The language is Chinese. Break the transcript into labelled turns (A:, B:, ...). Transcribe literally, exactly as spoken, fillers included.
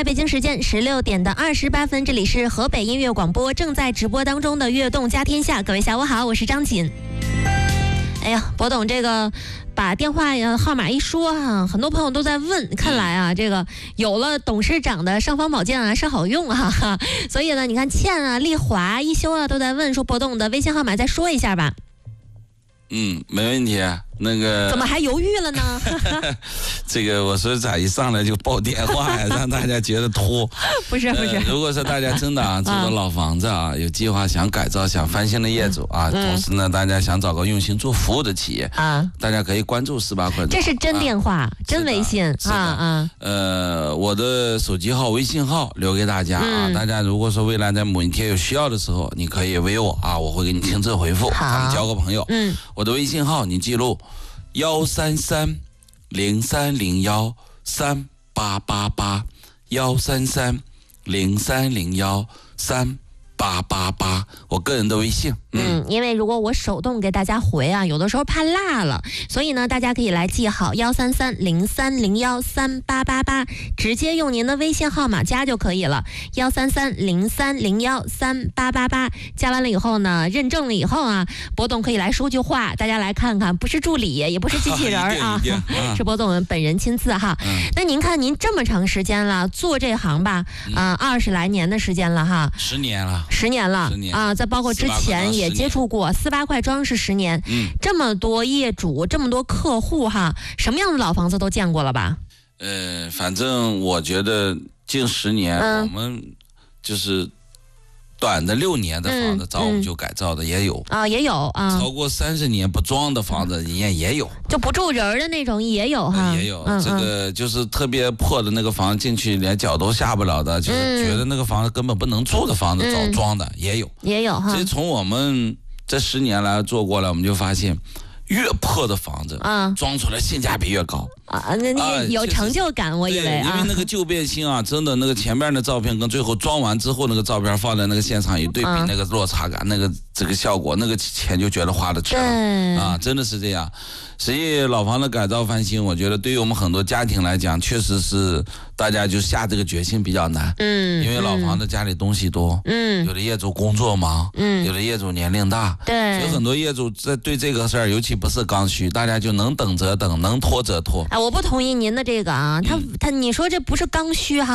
A: 在北京时间十六点的二十八分，这里是河北音乐广播正在直播当中的悦动家天下。各位下午好，我是张锦。哎呀，博董这个把电话号码一说啊，很多朋友都在问，看来啊，这个有了董事长的尚方宝剑啊是好用啊，哈。所以呢，你看倩啊、丽华、一休啊都在问说，博董的微信号码再说一下吧。
B: 嗯，没问题。那个
A: 怎么还犹豫了呢？
B: 这个我说咋一上来就报电话呀，让大家觉得拖。
A: 不是不是、
B: 呃，如果说大家真的啊住的老房子啊，有计划想改造、想翻新的业主啊，嗯、同时呢，大家想找个用心做服务的企业啊，大家可以关注十八块。
A: 这是真电话、啊、真微信啊啊。
B: 呃，我的手机号、微信号留给大家啊，嗯、大家如果说未来在某一天有需要的时候，你可以微我啊，我会给你亲自回复，咱们交个朋友。嗯，我的微信号你记录。幺三三零三零幺三八八八，幺三三零三零幺三八八八，我个人的微信。
A: 嗯, 嗯，因为如果我手动给大家回啊，有的时候怕落了，所以呢，大家可以来记好幺三三零三零幺三八八八，直接用您的微信号码加就可以了。幺三三零三零幺三八八八，加完了以后呢，认证了以后啊，博董可以来说句话，大家来看看，不是助理，也不是机器人啊，啊是博董本人亲自哈。嗯、那您看，您这么长时间了，做这行吧，啊、呃，二十来年的时间了哈，
B: 十年了，
A: 十年了，
B: 十年
A: 啊，再包括之前也。也接触过四八块庄是十年，嗯，这么多业主，这么多客户哈，什么样的老房子都见过了吧？
B: 呃，反正我觉得近十年、嗯、我们就是短的六年的房子，找我们就改造的也有啊、
A: 嗯嗯哦，也有啊，
B: 超过三十年不装的房子也也有，
A: 就不住人的那种也有哈，
B: 也有、嗯、这个就是特别破的那个房进去连脚都下不了的，就是觉得那个房子根本不能住的房子找装的、嗯、也有，
A: 也有哈。
B: 所以从我们这十年来做过来，我们就发现。越破的房子，啊，装出来性价比越高
A: 啊，那那有成就感，我以为啊，
B: 因为那个旧变新啊，真的那个前面的照片跟最后装完之后那个照片放在那个现场一对比，啊、那个落差感，那个这个效果，那个钱就觉得花的值了啊，真的是这样。所以老房子改造翻新，我觉得对于我们很多家庭来讲，确实是大家就下这个决心比较难，嗯，因为老房子家里东西多，嗯，有的业主工作忙，嗯，有的业主年龄大，对，所以很多业主在对这个事儿，尤其不是刚需，大家就能等则等，能拖则拖。
A: 哎，我不同意您的这个啊，他、嗯、他你说这不是刚需哈。